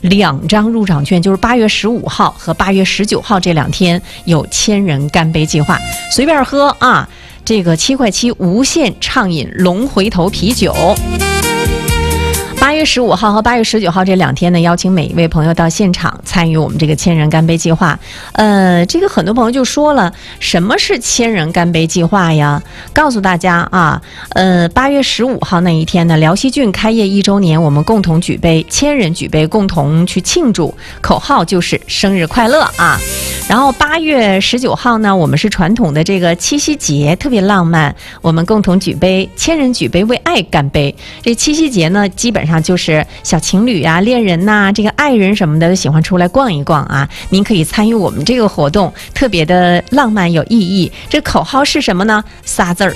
2张入场券，就是8月15号和8月19号这2天有千人干杯计划，随便喝啊！这个7块7无限畅饮龙回头啤酒。8月15号和8月19号这2天呢，邀请每一位朋友到现场参与我们这个千人干杯计划。这个很多朋友就说了，什么是千人干杯计划呀？告诉大家啊，8月15号那一天呢，辽西郡开业1周年，我们共同举杯，1000人举杯，共同去庆祝，口号就是生日快乐啊。然后8月19号呢，我们是传统的这个七夕节，特别浪漫，我们共同举杯，1000人举杯为爱干杯。这七夕节呢，基本上就是小情侣啊、恋人呐、这个爱人什么的喜欢出来逛一逛啊。您可以参与我们这个活动，特别的浪漫有意义。这口号是什么呢？3字儿。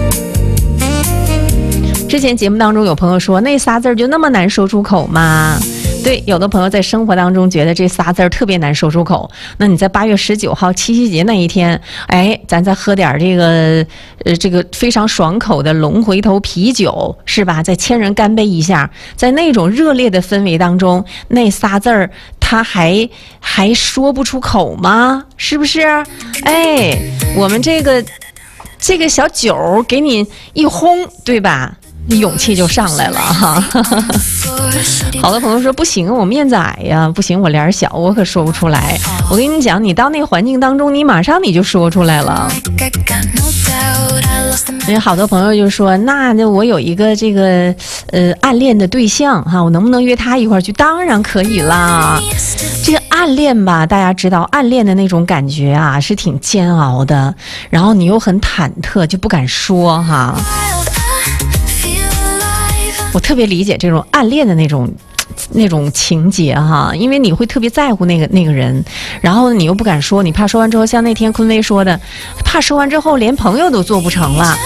之前节目当中有朋友说，那仨字儿就那么难说出口吗？对，有的朋友在生活当中觉得这仨字儿特别难说出口，那你在8月19号七夕节那一天，哎，咱再喝点这个非常爽口的龙回头啤酒，是吧？再1000人干杯一下，在那种热烈的氛围当中，那仨字儿他还说不出口吗？是不是？哎，我们这个小酒给你一轰，对吧？勇气就上来了哈。好多朋友说不行，我面子矮呀，不行，我脸小，我可说不出来。我跟你讲，你到那环境当中，你马上你就说出来了。因为好多朋友就说，那我有一个这个暗恋的对象哈，我能不能约他一块儿去？当然可以啦。这个暗恋吧，大家知道暗恋的那种感觉啊，是挺煎熬的，然后你又很忐忑，就不敢说哈。我特别理解这种暗恋的那种情节哈，因为你会特别在乎那个人，然后你又不敢说，你怕说完之后像那天坤威说的，怕说完之后连朋友都做不成了。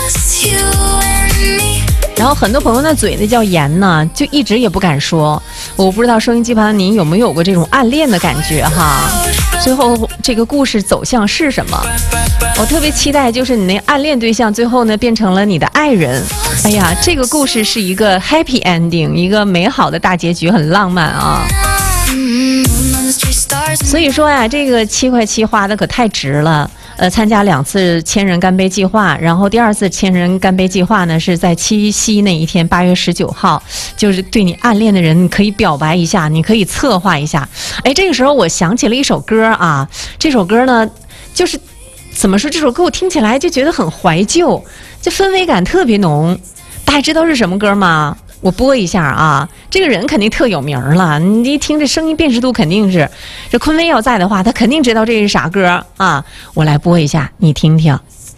然后很多朋友那嘴那叫严呢，就一直也不敢说。我不知道收音机旁您有没有过这种暗恋的感觉哈？最后这个故事走向是什么？我特别期待，就是你那暗恋对象最后呢变成了你的爱人。哎呀，这个故事是一个 happy ending， 一个美好的大结局，很浪漫啊。所以说呀，这个7块7花的可太值了。参加2次1000人干杯计划，然后第2次1000人干杯计划呢是在七夕那一天8月19号，就是对你暗恋的人，你可以表白一下，你可以策划一下。哎，这个时候我想起了一首歌啊，这首歌呢就是怎么说，这首歌我听起来就觉得很怀旧，这氛围感特别浓。大家知道是什么歌吗？我播一下啊，这个人肯定特有名了，你一听这声音辨识度肯定是，这坤威要在的话，他肯定知道这是啥歌啊。我来播一下，你听听。